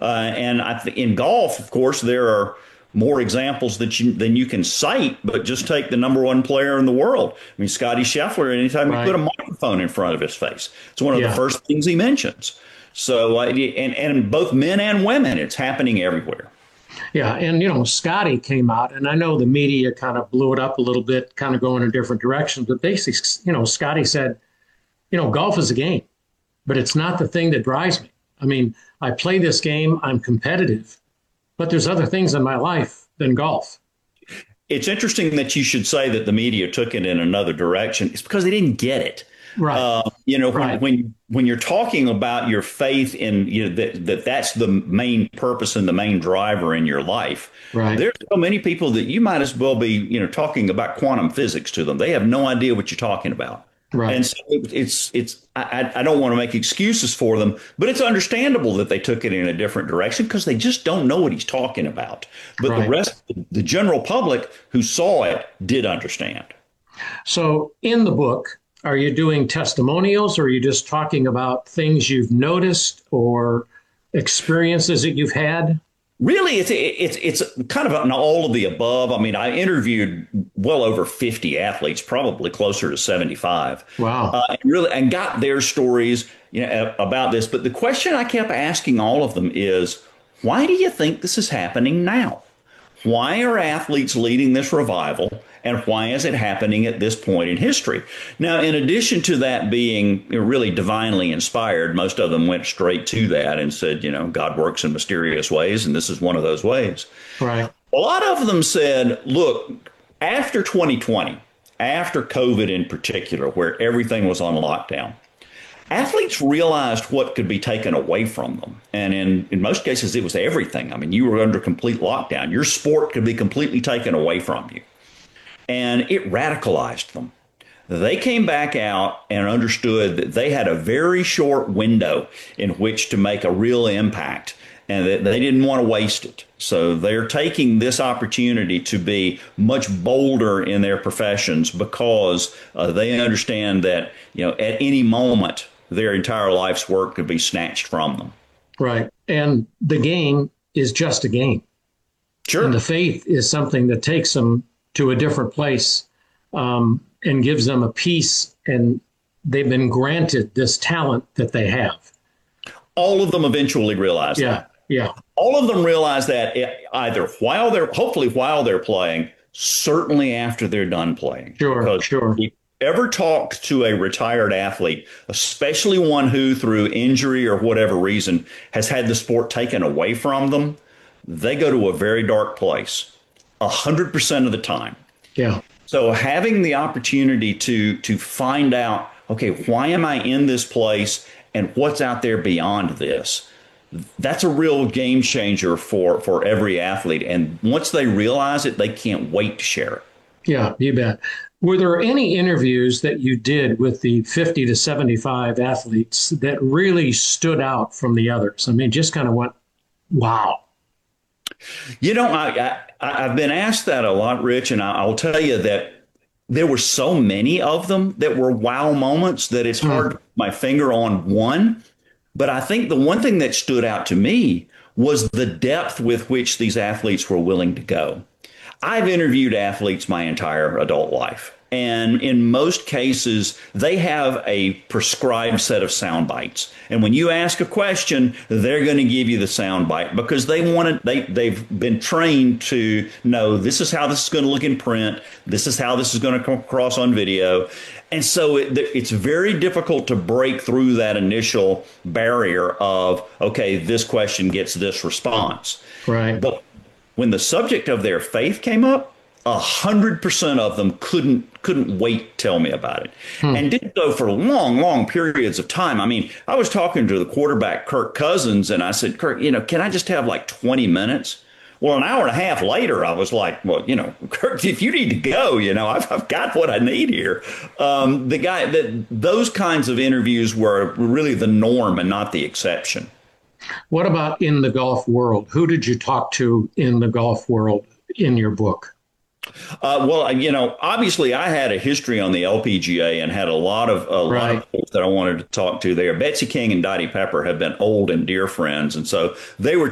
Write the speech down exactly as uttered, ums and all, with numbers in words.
Uh, and I th- in golf, of course, there are more examples that you, than you can cite, but just take the number one player in the world. I mean, Scotty Scheffler, anytime you put Right. a microphone in front of his face, it's one of the Yeah. first things he mentions. So, uh, and, and both men and women, it's happening everywhere. Yeah. And, you know, Scotty came out, and I know the media kind of blew it up a little bit, kind of going in different directions. But basically, you know, Scotty said, you know, golf is a game, but it's not the thing that drives me. I mean, I play this game, I'm competitive, but there's other things in my life than golf. It's interesting that you should say that the media took it in another direction. It's because they didn't get it. Right. Uh, you know, when, Right. when when you're talking about your faith in you know that, that that's the main purpose and the main driver in your life, Right. there's so many people that you might as well be you know talking about quantum physics to them. They have no idea what you're talking about. And Right. so it, it's it's I, I don't want to make excuses for them, but it's understandable that they took it in a different direction because they just don't know what he's talking about. But the Right. rest, the general public who saw it did understand. So in the book, are you doing testimonials, or are you just talking about things you've noticed or experiences that you've had? Really, it's it's it's kind of an all of the above. I mean, I interviewed well over fifty athletes, probably closer to seventy-five, Wow. uh, and really, and got their stories, you know, about this. But the question I kept asking all of them is, why do you think this is happening now? Why are athletes leading this revival? And why is it happening at this point in history? Now, in addition to that being really divinely inspired, most of them went straight to that and said, you know, God works in mysterious ways, and this is one of those ways. Right. A lot of them said, look, after twenty twenty, after COVID in particular, where everything was on lockdown, athletes realized what could be taken away from them. And in, in most cases, it was everything. I mean, you were under complete lockdown. Your sport could be completely taken away from you. And it radicalized them. They came back out and understood that they had a very short window in which to make a real impact and that they didn't want to waste it. So they're taking this opportunity to be much bolder in their professions because uh, they understand that, you know, at any moment, their entire life's work could be snatched from them. Right. And the game is just a game. Sure. And the faith is something that takes them to a different place, um, and gives them a peace, and they've been granted this talent that they have. All of them eventually realize Yeah. that. Yeah. All of them realize that either while they're, hopefully while they're playing, certainly after they're done playing. Sure. Because Sure. if you ever talk to a retired athlete, especially one who through injury or whatever reason has had the sport taken away from them, they go to a very dark place a hundred percent of the time. Yeah. So having the opportunity to to find out, okay, why am I in this place and what's out there beyond this? That's a real game changer for for every athlete. And once they realize it, they can't wait to share it. Yeah, you bet. Were there any interviews that you did with the fifty to seventy-five athletes that really stood out from the others? I mean, just kind of went, wow. You know, I, I, I've been asked that a lot, Rich, and I, I'll tell you that there were so many of them that were wow moments that it's hard to put my finger on one. But I think the one thing that stood out to me was the depth with which these athletes were willing to go. I've interviewed athletes my entire adult life. And in most cases, they have a prescribed set of sound bites. And when you ask a question, they're going to give you the sound bite because they want to, they, they've been trained to know this is how this is going to look in print. This is how this is going to come across on video. And so it, it's very difficult to break through that initial barrier of, okay, this question gets this response. Right. But when the subject of their faith came up, a hundred percent of them couldn't couldn't wait to tell me about it, hmm. and did so for long, long periods of time. I mean, I was talking to the quarterback, Kirk Cousins, and I said, Kirk, you know, can I just have like twenty minutes? Well, an hour and a half later, I was like, well, you know, Kirk, if you need to go, you know, I've, I've got what I need here. Um, the guy that those kinds of interviews were really the norm and not the exception. What about in the golf world? Who did you talk to in the golf world in your book? Uh, well, you know, obviously I had a history on the L P G A and had a lot of a right. lot of folks that I wanted to talk to there. Betsy King and Dottie Pepper have been old and dear friends, and so they were